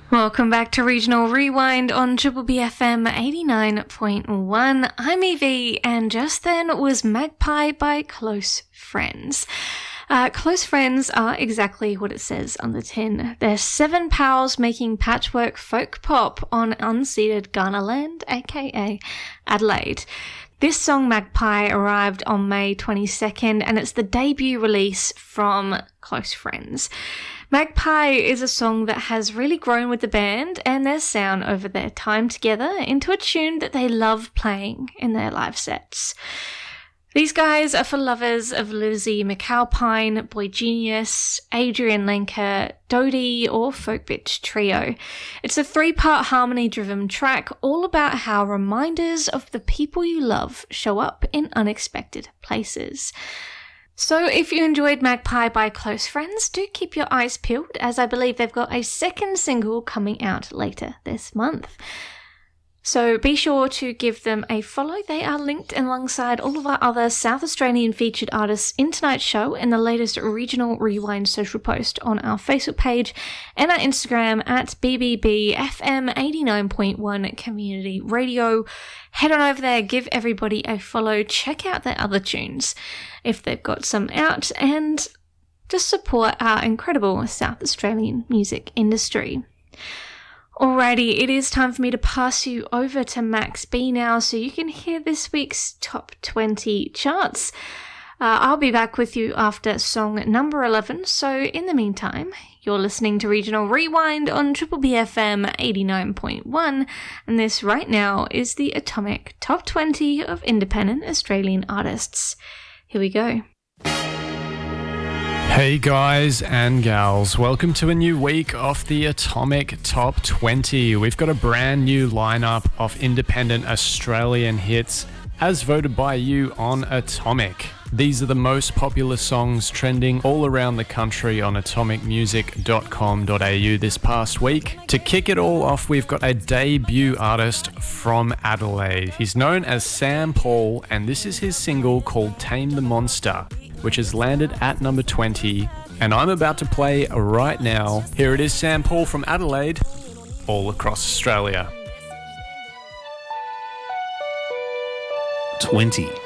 Welcome back to Regional Rewind on Triple BFM 89.1. I'm Evie, and just then was Magpie by Close Friends. Close Friends are exactly what it says on the tin. They're 7 pals making patchwork folk pop on unceded Kaurna land, aka Adelaide. This song, Magpie, arrived on May 22nd, and it's the debut release from Close Friends. Magpie is a song that has really grown with the band and their sound over their time together into a tune that they love playing in their live sets. These guys are for lovers of Lizzie McAlpine, Boy Genius, Adrian Lenker, Dodie, or Folk Bitch Trio. It's a 3-part harmony-driven track all about how reminders of the people you love show up in unexpected places. So if you enjoyed Magpie by Close Friends, do keep your eyes peeled, as I believe they've got a second single coming out later this month. So be sure to give them a follow. They are linked alongside all of our other South Australian featured artists in tonight's show in the latest Regional Rewind social post on our Facebook page and our Instagram at BBBFM 89.1 Community Radio. Head on over there, give everybody a follow, check out their other tunes if they've got some out, and just support our incredible South Australian music industry. Alrighty, it is time for me to pass you over to Max B now so you can hear this week's top 20 charts. I'll be back with you after song number 11, so in the meantime, you're listening to Regional Rewind on Triple BFM 89.1, and this right now is the Atomic Top 20 of Independent Australian Artists. Here we go. Hey guys and gals, welcome to a new week of the Atomic Top 20. We've got a brand new lineup of independent Australian hits as voted by you on Atomic. These are the most popular songs trending all around the country on atomicmusic.com.au this past week. To kick it all off, we've got a debut artist from Adelaide. He's known as Sam Paul, and this is his single called Tame the Monster, which has landed at number 20, and I'm about to play right now. Here it is, Sam Paul from Adelaide, all across Australia. 20.